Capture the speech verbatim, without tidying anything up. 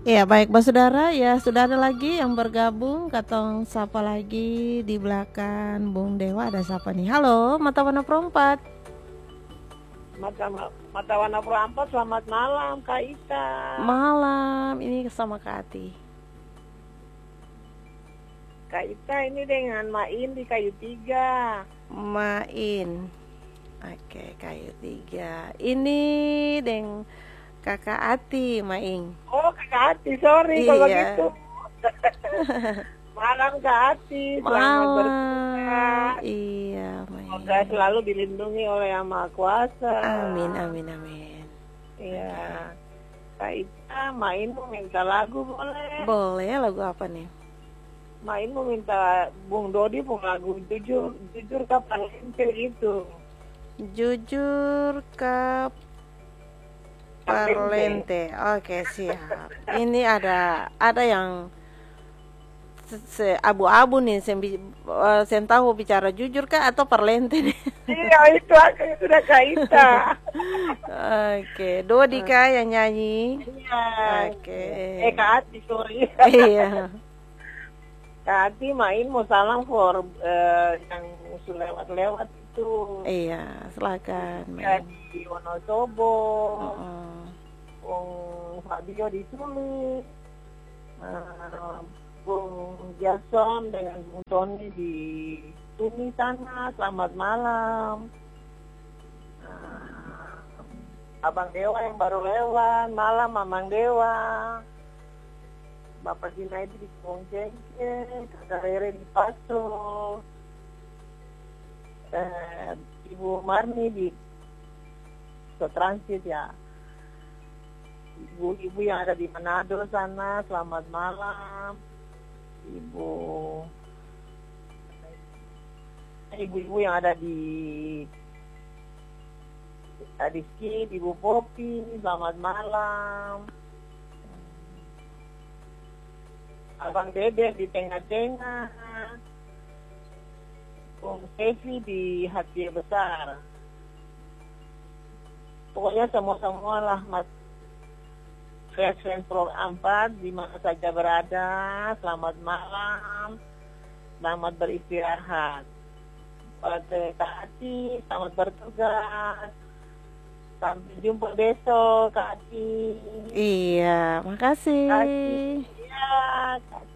Ya baik Mbak Saudara, ya sudah ada lagi yang bergabung. Katong sapa lagi di belakang Bung Dewa, ada siapa nih? Halo, Mata Warna Perempat. Mata, mata warna perampat, selamat malam Kak Ita. Malam, ini sama Kak Ati. Kak Ita ini dengan Main di Kayu Tiga. Main. Oke, Kayu Tiga. Ini deng Kakak Ati, Maing. Oh Kak Ati, sorry Iya. kalau gitu. Malam Kak Ati, selamat Malam. berbuka. Iya, Maing. Semoga selalu dilindungi oleh Yang Maha Kuasa. Amin, amin, amin. Iya. Kak Ita, Main mau minta lagu boleh? Boleh, lagu apa nih? Main mau minta Bung Dodi mau lagu jujur, jujur kapan itu. Jujur ke Parlente. Oke, siap. Ini ada ada yang se- se- abu-abu nih, sen, uh, sen tahu bicara jujur kah atau Parlente nih? Iya, itu aku sudah Kak Ita. Oke, Dodi kah yang nyanyi? Iya. Oke. Eh Kak Ati, sorry. Iya. Kak Ati Main mau salam for eh, yang sudah lewat-lewat itu. Iya, silakan. Ya, di Wonosobo, Oh, Bung Fabio di Sulit, eh, Bung Jason dengan Bung Tony di Tumi sana. Selamat malam. Eh, Abang Dewa yang baru lewat, malam Mamang Dewa. Bapak Junaidi di Kongjengke, Kakak Rere di Paso, eh, Ibu Marni di Transit ya. Ibu-ibu yang ada di Manado sana, selamat malam. Ibu Ibu-ibu yang ada di Adiski, Ibu Popi, selamat malam. Abang Dede di tengah-tengah, Bung Sevi di hati besar. Pokoknya semua-semua lah Mas Fans Pro empat di mana saja berada. Selamat malam, selamat beristirahat. Pada Kak Ati, selamat bertugas. Sampai jumpa besok Kak Ati. iya, makasih. Kak Ati. Iya, Kak Ati.